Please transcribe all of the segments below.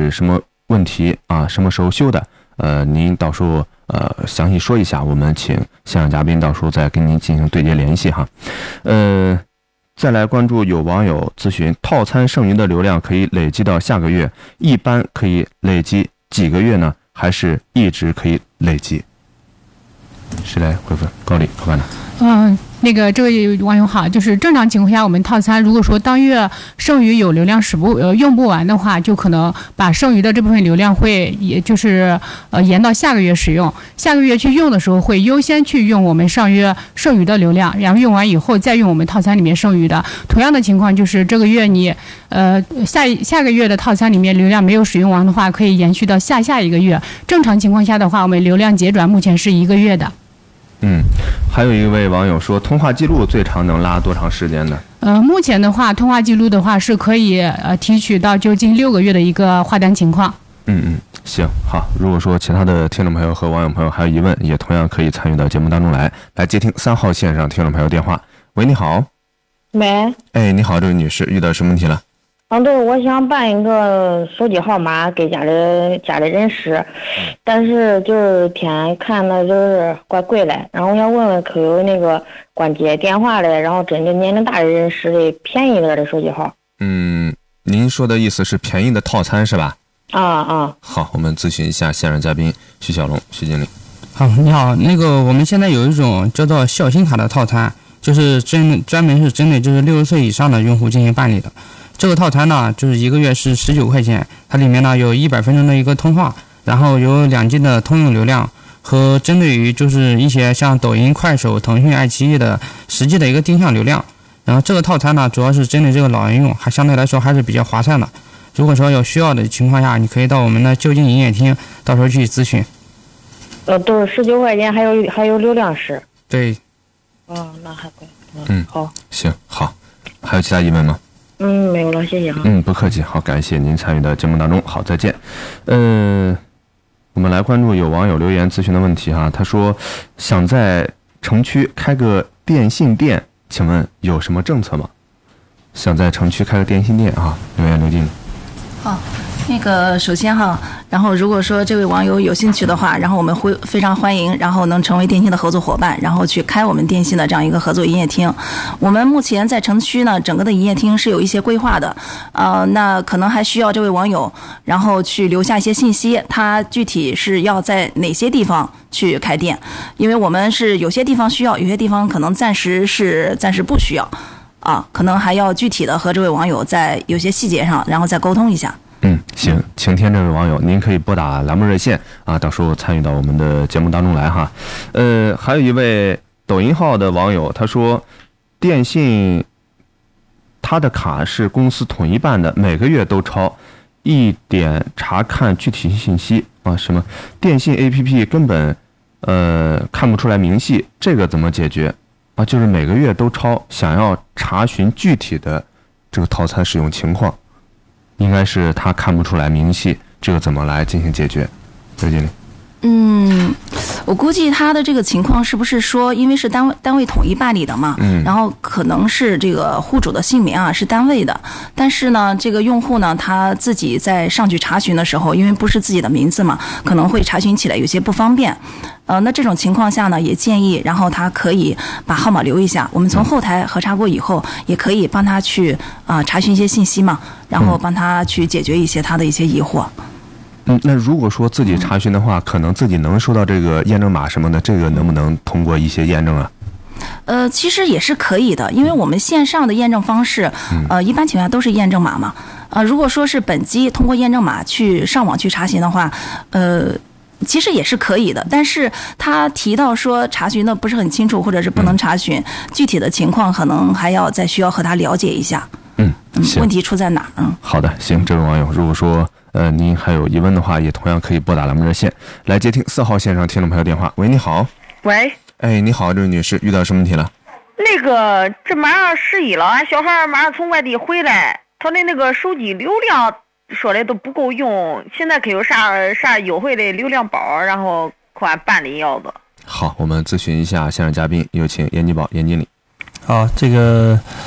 是什么问题啊？什么时候修的？您到时候详细说一下，我们请现场嘉宾到时候再跟您进行对接联系哈。再来关注有网友咨询，套餐剩余的流量可以累积到下个月，一般可以累积几个月呢？还是一直可以累积？谁来回复？高丽，老板长。 这位网友好，就是正常情况下，我们套餐如果说当月剩余有流量用不完的话，就可能把剩余的这部分流量会也就是延到下个月使用，下个月去用的时候会优先去用我们上月剩余的流量，然后用完以后再用我们套餐里面剩余的。同样的情况就是这个月你下个月的套餐里面流量没有使用完的话，可以延续到下一个月。正常情况下的话，我们流量结转目前是1个月的。 还有一位网友说，通话记录最长能拉多长时间呢？ 目前的话，通话记录的话是可以提取到就近6个月的一个话单情况。 行，好。如果说其他的听众朋友和网友朋友还有疑问，也同样可以参与到节目当中来接听3号线上听众朋友电话。喂，你好。 喂。 你好，这位女士，遇到什么问题了？ 对，我想办一个手机号码给家里人使，但是就是天看的就是怪贵嘞，然后我想问问可有那个管接电话的，然后针对年龄大的人使的便宜点的手机号。 您说的意思是便宜的套餐是吧？好，我们咨询一下现场嘉宾徐小龙徐经理。 好，你好，我们现在有一种叫做孝心卡的套餐，就是专门是针对就是60岁以上的用户进行办理的。这个套餐呢，就是1个月是19块钱，它里面呢有100分钟的一个通话，然后有2G 的通用流量，和针对于就是一些像抖音、快手、腾讯、爱奇艺的实际的一个定向流量。然后这个套餐呢，主要是针对这个老人用，还相对来说还是比较划算的。如果说有需要的情况下，你可以到我们的就近营业厅，到时候去咨询。 都是19块钱，还有流量使。 对。 那还贵。 好。行，好。还有其他疑问吗？ 没有了，谢谢。 不客气。好，感谢您参与到节目当中。好，再见。我们来关注有网友留言咨询的问题哈，他说想在城区开个电信店，请问有什么政策吗？想在城区开个电信店啊，留言刘经理。 好，首先然后如果说这位网友有兴趣的话，然后我们会非常欢迎，然后能成为电信的合作伙伴，然后去开我们电信的这样一个合作营业厅。我们目前在城区呢，整个的营业厅是有一些规划的，那可能还需要这位网友然后去留下一些信息，他具体是要在哪些地方去开店，因为我们是有些地方需要，有些地方可能暂时不需要。可能还要具体的和这位网友在有些细节上，然后再沟通一下。 行，请听这位网友，您可以拨打栏目热线到时候参与到我们的节目当中来哈。还有一位抖音号的网友，他说电信他的卡是公司统一办的，每个月都超，一点查看具体信息什么电信 APP 根本看不出来明细，这个怎么解决？就是每个月都超，想要查询具体的这个套餐使用情况，应该是他看不出来明细，这个怎么来进行解决？刘经理。 我估计他的这个情况是不是说，因为是单位统一办理的嘛，然后可能是这个户主的姓名是单位的，但是呢，这个用户呢他自己在上去查询的时候，因为不是自己的名字嘛，可能会查询起来有些不方便。那这种情况下呢，也建议，然后他可以把号码留一下，我们从后台核查过以后，也可以帮他去查询一些信息嘛，然后帮他去解决一些他的一些疑惑。 那如果说自己查询的话，可能自己能收到这个验证码什么的，这个能不能通过一些验证啊？ 其实也是可以的，因为我们线上的验证方式，一般情况下都是验证码嘛。如果说是本机通过验证码去上网去查询的话，其实也是可以的，但是他提到说查询的不是很清楚，或者是不能查询，具体的情况可能还要再需要和他了解一下。问题出在哪儿？ 好的，行，这位网友，如果说您还有疑问的话，也同样可以拨打栏目热线来接听4号线上听众朋友电话。喂，你好。 喂。 你好，这位女士，遇到什么问题了？ 这马上11了，俺小孩马上从外地回来，他的那个手机流量说的都不够用，现在可有啥优惠的流量包，然后快办理要子。 好，我们咨询一下现场嘉宾，有请严金宝严经理。 好，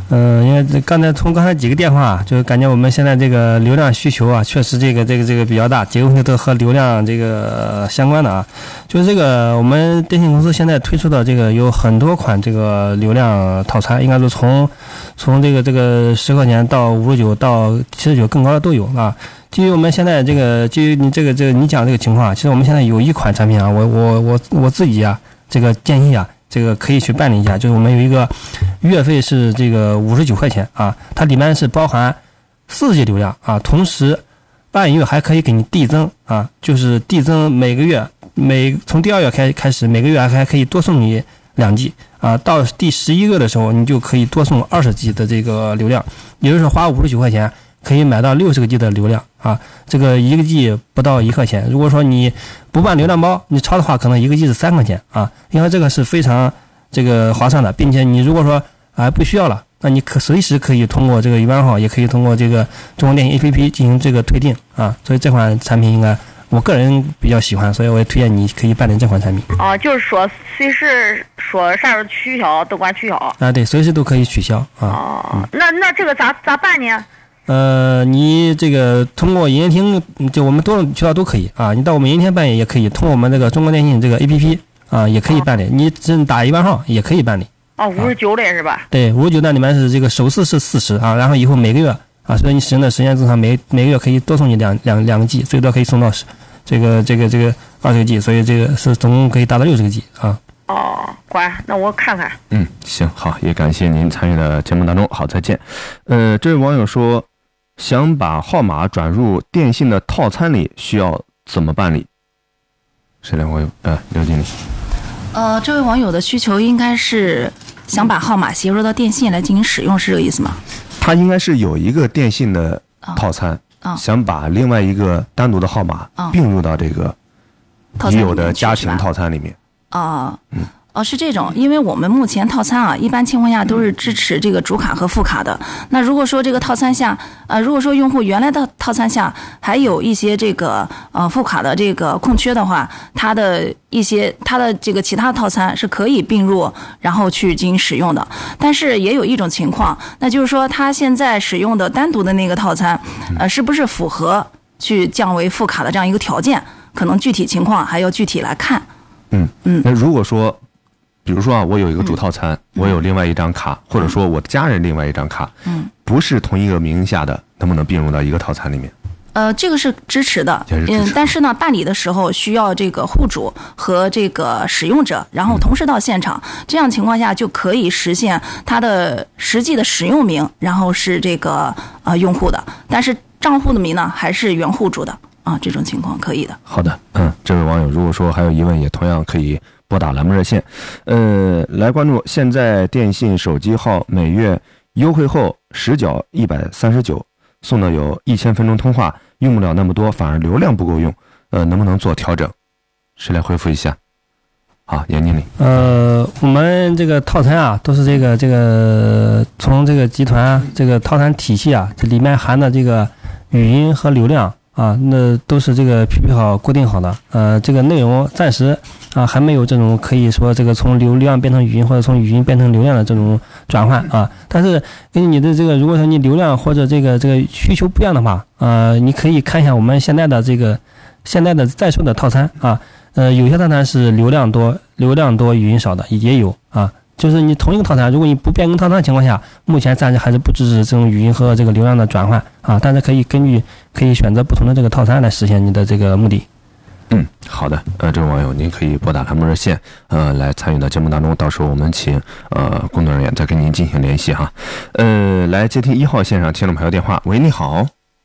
因为刚才几个电话，就感觉我们现在这个流量需求啊，确实这个比较大，几个问题都和流量这个相关的啊。就是这个我们电信公司现在推出的这个有很多款这个流量套餐，应该说从这个10块钱到59到79更高的都有啊。基于我们现在基于你你讲这个情况，其实我们现在有一款产品啊，我自己啊，这个建议啊。这个可以去办理一下，就是我们有一个月费是这个59块钱啊，它里面是包含4G 流量啊，同时半月还可以给你递增啊，就是递增每个月从第2月开始每个月还可以多送你2G 啊，到第11个的时候你就可以多送20G 的这个流量，也就是花59块钱可以买到60个G 的流量啊，这个1个G 不到1块钱。如果说你不办流量包，你超的话，可能1个G 是3块钱啊，因为这个是非常这个划算的，并且你如果说不需要了，那你随时可以通过这个余额号，也可以通过这个中国电信 APP 进行这个退订啊，所以这款产品应该我个人比较喜欢，所以我也推荐你可以办理这款产品。 就是说随时说啥时候取消都管取消啊，对，随时都可以取消啊。 那这个咋办呢？ 你这个通过营业厅，就我们多种渠道都可以啊。你到我们营业厅办理也可以，通过我们这个中国电信这个 APP 啊，也可以办理。你只打余额号也可以办理。 59的是吧？ 对，59那里面是这个首次是40啊，然后以后每个月啊，所以你使用的时间正常，每个月可以多送你两个 G， 最多可以送到这个20个 G， 所以这个是总共可以达到60个 G 啊。 乖，那我看看。 行，好，也感谢您参与的节目当中，好，再见。这位网友说，想把号码转入电信的套餐里，需要怎么办理？谁来网友？刘经理。 这位网友的需求应该是想把号码携入到电信来进行使用，是这个意思吗？ 他应该是有一个电信的套餐，想把另外一个单独的号码并入到这个已有的家庭套餐里面。 是这种，因为我们目前套餐啊，一般情况下都是支持这个主卡和副卡的。那如果说这个套餐下，如果说用户原来的套餐下还有一些这个副卡的这个空缺的话，它的这个其他套餐是可以并入，然后去进行使用的。但是也有一种情况，那就是说他现在使用的单独的那个套餐，是不是符合去降为副卡的这样一个条件？可能具体情况还要具体来看。 那如果说，比如说我有一个主套餐，我有另外一张卡，或者说我的家人另外一张卡，不是同一个名下的，能不能并入到一个套餐里面？ 这个是支持的，但是呢，办理的时候需要这个户主和这个使用者，然后同时到现场，这样情况下就可以实现它的实际的使用名，然后是这个用户的，但是账户的名呢还是原户主的这种情况可以的。 好的，这位网友如果说还有疑问，也同样可以拨打栏目热线，来关注现在电信手机号每月优惠后实缴139，送的有1000分钟通话，用不了那么多，反而流量不够用，能不能做调整？谁来回复一下？好，严经理。 我们这个套餐啊，都是这个从这个集团这个套餐体系啊，这里面含的这个语音和流量那都是这个匹配好固定好的，这个内容暂时还没有这种可以说这个从流量变成语音或者从语音变成流量的这种转换但是根据你的这个，如果说你流量或者这个需求不一样的话，你可以看一下我们现在的在售的套餐有些套餐是流量多语音少的也有就是你同一个套餐，如果你不变更套餐的情况下，目前暂时还是不支持这种语音和这个流量的转换但是可以选择不同的这个套餐来实现你的这个目的。 好的，这位网友您可以拨打栏目热线来参与到节目当中，到时候我们请工作人员再跟您进行联系哈。来接听1号线上听众朋友电话。喂，你好。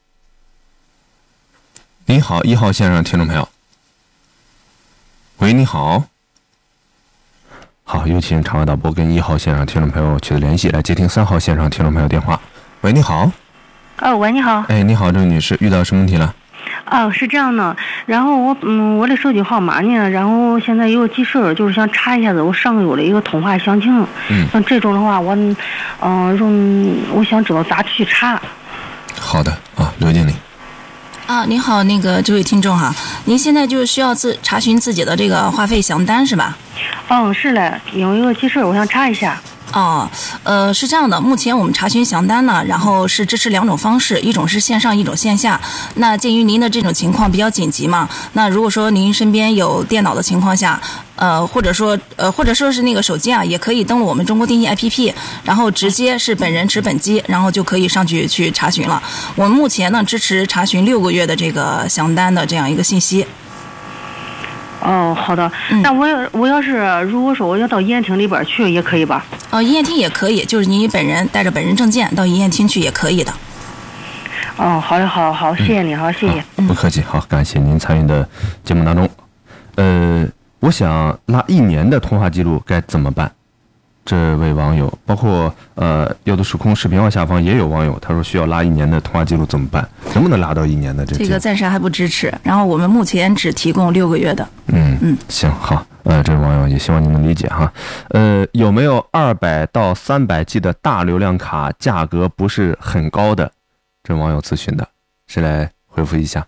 你好，1号线上听众朋友。喂，你好。好，有请场外导播跟1号线上听众朋友取得联系，来接听3号线上听众朋友电话。喂，你好。 喂，你好。 你好，这位女士，遇到什么问题了？ 是这样的，然后我的手机号码呢，然后现在有急事，就是想查一下子我上个月的一个通话详情。像这种的话，我想知道咋去查。 好的刘经理。 您好，这位听众哈，您现在就是需要查询自己的这个话费详单是吧？ 是嘞，因为有个急事我想查一下。 是这样的，目前我们查询详单呢，然后是支持2种方式，一种是线上，一种线下。那鉴于您的这种情况比较紧急嘛，那如果说您身边有电脑的情况下，或者说是那个手机啊，也可以登录我们中国电信 APP， 然后直接是本人持本机，然后就可以上去查询了。我们目前呢支持查询6个月的这个详单的这样一个信息。 哦，好的。那我要是如果说我要到营业厅里边去，也可以吧？ 营业厅也可以，就是您本人带着本人证件到营业厅去也可以的。 哦，好的，好，谢谢你，好，谢谢。 不客气，好，感谢您参与的节目当中。我想拉1年的通话记录该怎么办？这位网友，包括有的时空视频号下方也有网友，他说需要拉1年的通话记录怎么办？能不能拉到1年的这个暂时还不支持，然后我们目前只提供6个月的。 行，好，这位网友也希望你能理解哈。有没有200到300G 的大流量卡，价格不是很高的？这位网友咨询的，谁来回复一下？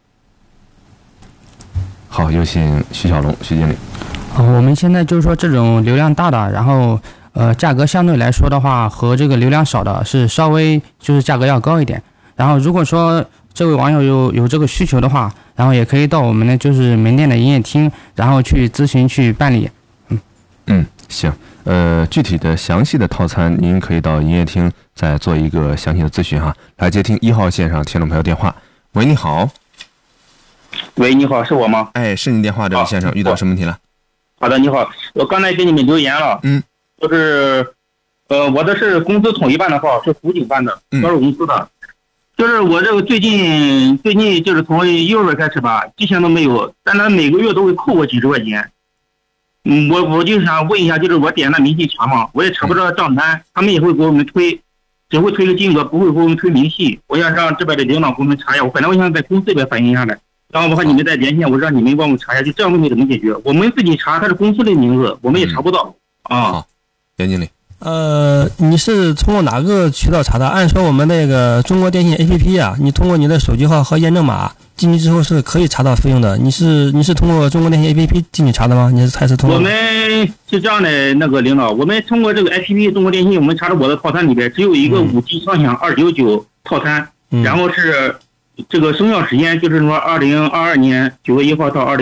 好，有请徐小龙徐经理。 我们现在就是说这种流量大的，然后价格相对来说的话，和这个流量少的是稍微就是价格要高一点。然后如果说这位网友有这个需求的话，然后也可以到我们的就是门店的营业厅，然后去咨询去办理。 行，具体的详细的套餐您可以到营业厅再做一个详细的咨询哈。来接听1号线上听众朋友电话。喂，你好。 喂，你好，是我吗？ 是您电话，这位先生，遇到什么问题了？ 好的，你好，我刚才给你们留言了，就是我的是公司统一办的号，是辅警办的，销售公司的，就是我这个最近就是从1月开始吧，之前都没有，但他每个月都会扣我几十块钱。我就想问一下，就是我点的明细查嘛，我也查不着账单，他们也会给我们推，只会推个金额，不会给我们推明细。我想让这边的领导给我们查一下，本来我想在公司这边反映下来。然后我和你们再连线，我让你们帮我查一下，就这样问题怎么解决？我们自己查，它是公司的名字，我们也查不到啊。 好，严经理。 你是通过哪个渠道查的？按说我们那个中国电信 APP 啊，你通过你的手机号和验证码进去之后是可以查到费用的。你是通过中国电信 APP 进去查的吗？你还是通过？ 我们是这样的，那个领导，我们通过这个 APP 中国电信，我们查到我的套餐里边只有一个5G 双享299套餐，然后是。这个生效时间就是说2022年9月1号到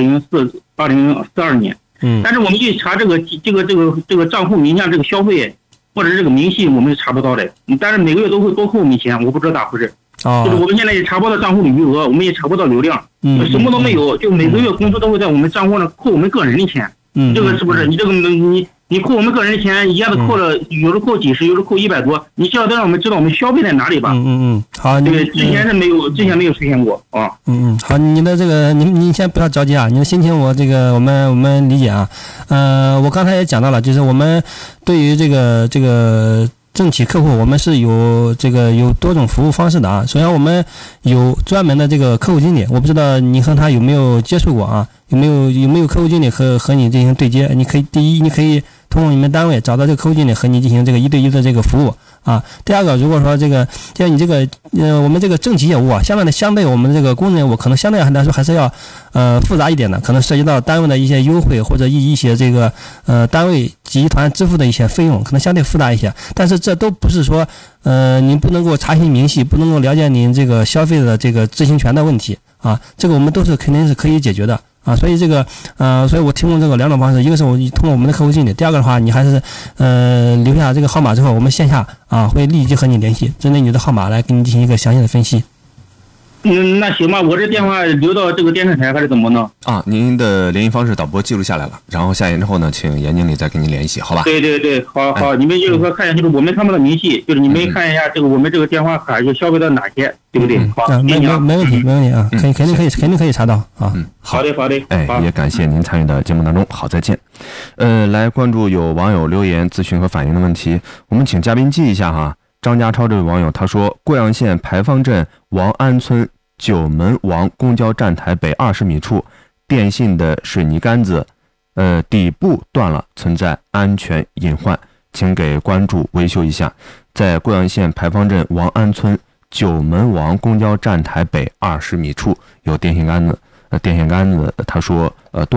2042年。但是我们去查这个账户名下这个消费或者是这个明细，我们是查不到的。但是每个月都会多扣我们钱，我不知道咋回事。就是我们现在也查不到账户的余额，我们也查不到流量，什么都没有，就每个月工资都会在我们账户上扣我们个人的钱。这个是不是？你这个你扣我们个人的钱，一下子扣了，有的扣几十，有的扣100多，你需要让我们知道我们消费在哪里吧？ 好， 对，之前没有出现过啊。 好，你的这个你先不要着急啊，你的心情我们理解啊。我刚才也讲到了，就是我们对于这个政企客户，我们是有多种服务方式的啊。首先我们有专门的这个客户经理，我不知道你和他有没有接触过啊？有没有客户经理和你进行对接？你可以通过你们单位找到这个客户经理和你进行这个1对1的这个服务啊。第二个，如果说像你这个我们这个政企业务啊，相对我们这个工人业务可能相对来说还是要复杂一点的，可能涉及到单位的一些优惠或者一些这个单位集团支付的一些费用，可能相对复杂一些。但是这都不是说您不能够查询明细，不能够了解您这个消费的这个知情权的问题啊，这个我们都是肯定是可以解决的。所以所以我提供这个2种方式，一个是我通过我们的客户经理，第二个的话，你还是留下这个号码之后，我们线下会立即和你联系，针对你的号码来给你进行一个详细的分析。 那行吧，我这电话留到这个电视台还是怎么呢？ 您的联系方式导播记录下来了，然后下线之后呢，请严经理再跟您联系，好吧？ 对，好，你们就是说看一下，就是我们他们的明细，就是你们看一下这个我们这个电话卡就消费到哪些，对不对？好， 没问题啊，肯定可以查到啊。 好的。 也感谢您参与到节目当中，好，再见。来关注有网友留言咨询和反映的问题，我们请嘉宾记一下哈。张家超这位网友他说，贵阳县牌坊镇王安村九门王公交站台北20米处，电信的水泥杆子底部断了，存在安全隐患，请给关注维修一下。在贵阳县牌坊镇王安村九门王公交站台北20米处有电线杆子，他说断了，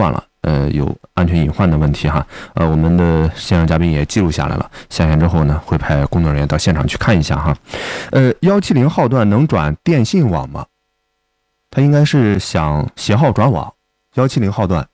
有安全隐患的问题哈。我们的线上嘉宾也记录下来了，下线之后呢，会派工作人员到现场去看一下哈。170号段能转电信网吗？他应该是想携号转网。170号段，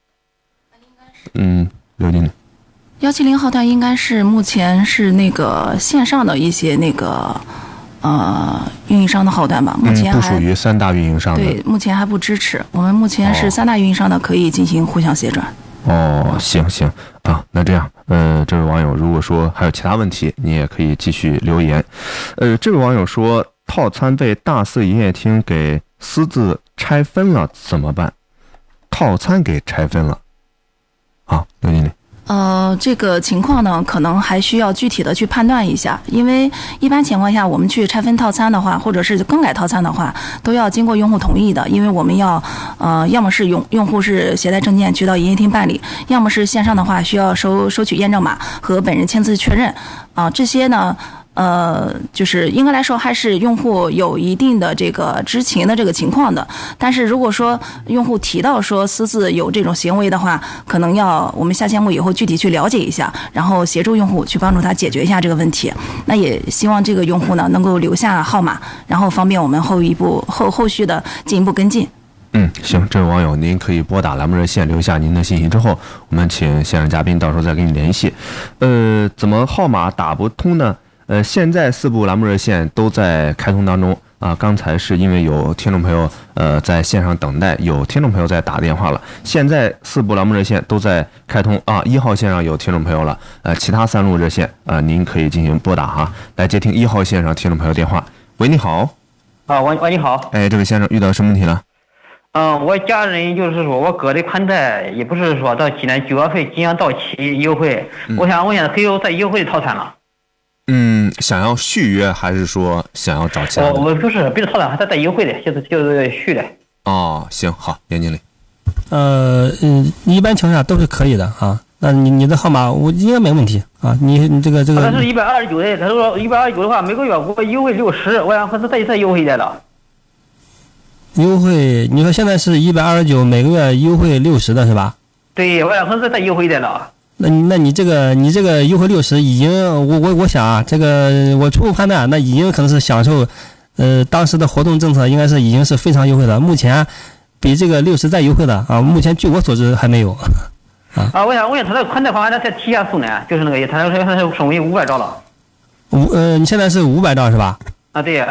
刘经理。 170号段应该是目前是那个线上的一些那个运营商的号段吧，目前不属于3大运营商的。 对，目前还不支持。我们目前是3大运营商的，可以进行互相协转。 行啊，那这样，这位网友如果说还有其他问题，你也可以继续留言。这位网友说，套餐被大4营业厅给私自拆分了怎么办？套餐给拆分了，刘经理。 这个情况呢，可能还需要具体的去判断一下，因为一般情况下，我们去拆分套餐的话，或者是更改套餐的话，都要经过用户同意的，因为我们要，要么是用户是携带证件去到营业厅办理，要么是线上的话需要收取验证码和本人签字确认，这些呢。就是应该来说还是用户有一定的这个知情的这个情况的，但是如果说用户提到说私自有这种行为的话，可能要我们下线后以后具体去了解一下，然后协助用户去帮助他解决一下这个问题。那也希望这个用户呢能够留下号码，然后方便我们后续的进一步跟进。 行，这位网友您可以拨打栏目热线留下您的信息之后，我们请线上嘉宾到时候再跟你联系。怎么号码打不通呢？现在4部栏目热线都在开通当中啊。刚才是因为有听众朋友在线上等待，有听众朋友在打电话了。现在4部栏目热线都在开通啊。1号线上有听众朋友了，其他3路热线您可以进行拨打哈。来接听1号线上听众朋友电话。喂，你好。 喂，你好。 这位先生遇到什么问题了？ 我家人就是说我哥的宽带也不是说到今年9月份即将到期优惠，我想问一下可以有再优惠的套餐了。 想要续约还是说想要找其他的？ 我不是别的套餐，还带优惠的，就是续的。 行，好，严经理。 一般情况下都是可以的啊。那你的号码我应该没问题啊。你这个。他是129的，他说129的话每个月我优惠60，我想和他再优惠一点了。 优惠，你说现在是129，每个月优惠60的是吧？ 对，我想和他再优惠一点了。 那你这个优惠60已经，我想啊，这个我初步判断，那已经可能是享受，当时的活动政策应该是已经是非常优惠的。目前比这个60再优惠的啊，目前据我所知还没有。 我想他的宽带方案再提一下送呢，就是那个他省为500兆了。 你现在是500兆是吧？ 对。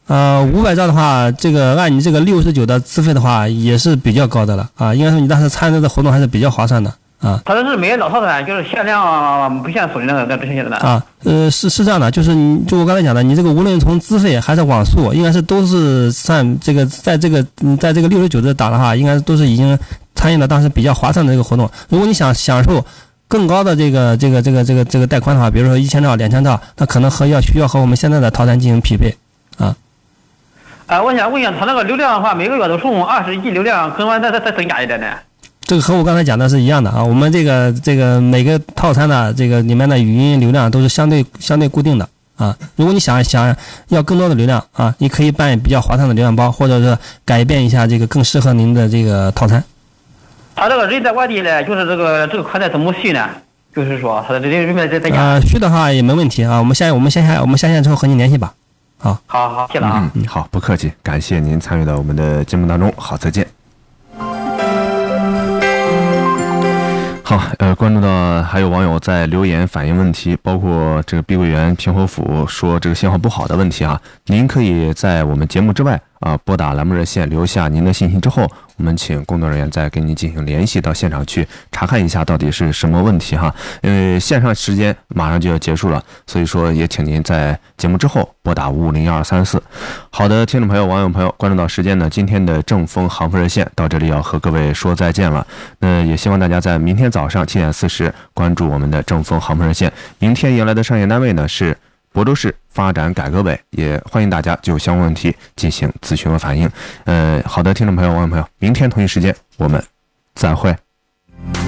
500兆的话，这个按你这个69的资费的话，也是比较高的了啊。应该说你当时参加的活动还是比较划算的啊。 他这是每个老套餐，就是限量不限数的那个这些的啊。是这样的，就是就我刚才讲的，你这个无论从资费还是网速，应该是都是算这个在这个69的打的话，应该都是已经参与了当时比较划算的这个活动。如果你想享受更高的这个带宽的话，比如说1000兆、2000兆，那可能需要和我们现在的套餐进行匹配啊。 我想问一下，他那个流量的话，每个月都送20G流量，可能再增加一点呢？ 这个和我刚才讲的是一样的啊。我们这个每个套餐的这个里面的语音流量都是相对固定的啊。如果你想要更多的流量啊，你可以办比较划算的流量包，或者是改变一下这个更适合您的这个套餐。 他这个人在外地呢，就是这个宽带怎么续呢？就是说他的人在家。 续的话也没问题啊。我们下线之后和您联系吧。 好，谢了啊。 好，不客气，感谢您参与到我们的节目当中。好，再见。好，关注到还有网友在留言反映问题，包括这个碧桂园平和府说这个信号不好的问题啊，您可以在我们节目之外拨打栏目热线留下您的信息之后，我们请工作人员再跟您进行联系，到现场去查看一下到底是什么问题哈。因为线上时间马上就要结束了，所以说也请您在节目之后拨打5501234。好的，听众朋友、网友朋友，关注到时间呢，今天的正风航风热线到这里要和各位说再见了。那也希望大家在明天早上7点40关注我们的正风航风热线。明天迎来的上线单位呢是亳州市发展改革委，也欢迎大家就相关问题进行咨询和反映。好的，听众朋友、网友朋友，明天同一时间我们再会。